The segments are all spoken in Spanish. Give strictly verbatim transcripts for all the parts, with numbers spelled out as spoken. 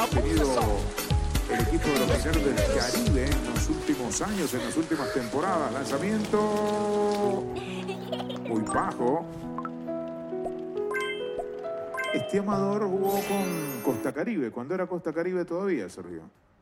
tenido el equipo de los Mineros del Caribe en los últimos años, en las últimas temporadas. Lanzamiento muy bajo. Este Amador jugó con Costa Caribe, cuando era Costa Caribe todavía, Sergio.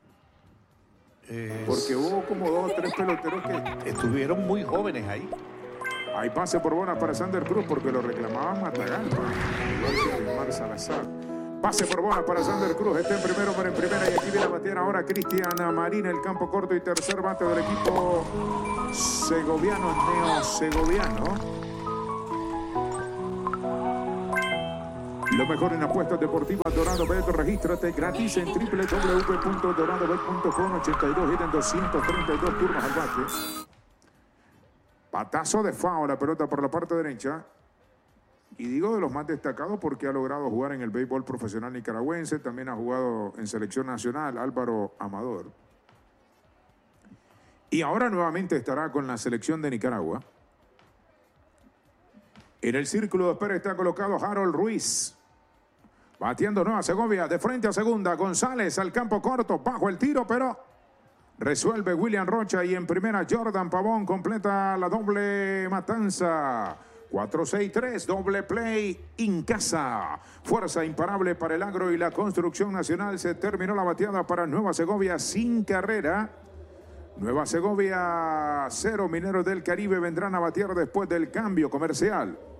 Eh, Porque hubo como dos o tres peloteros que estuvieron muy jóvenes ahí. hay pase por bolas para Sander Cruz porque lo reclamaban Matagalpa, igual que Aymar Salazar. Pase por bolas para Sander Cruz, está en primero, pero en primera, y aquí viene a batear ahora Cristiana Marín, el campo corto y tercer bate del equipo segoviano, neo-segoviano. Lo mejor en apuestas deportivas, Dorado Bet. Regístrate gratis en doble u doble u doble u punto dorado bet punto com. ochenta y dos hits en doscientos treinta y dos turnos al bate. Patazo de foul, la pelota por la parte derecha. Y digo de los más destacados porque ha logrado jugar en el béisbol profesional nicaragüense. También ha jugado en selección nacional, Álvaro Amador. Y ahora nuevamente estará con la selección de Nicaragua. En el círculo de espera está colocado Harold Ruiz. Batiendo Nueva Segovia, de frente a segunda. González al campo corto, bajo el tiro, pero resuelve William Rocha. Y en primera, Jordan Pavón completa la doble matanza. cuatro seis tres, doble play en casa. Fuerza imparable para el agro y la construcción nacional. Se terminó la bateada para Nueva Segovia sin carrera. Nueva Segovia cero, Mineros del Caribe vendrán a batear después del cambio comercial.